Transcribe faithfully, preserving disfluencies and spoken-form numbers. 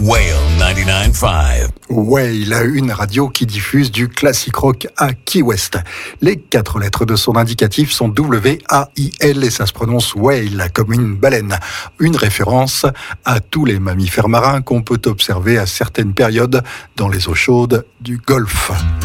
Whale quatre-vingt-dix-neuf virgule cinq. Whale, une radio qui diffuse du classic rock à Key West. Les quatre lettres de son indicatif sont W A I L et ça se prononce whale, comme une baleine. Une référence à tous les mammifères marins qu'on peut observer à certaines périodes dans les eaux chaudes du Golfe.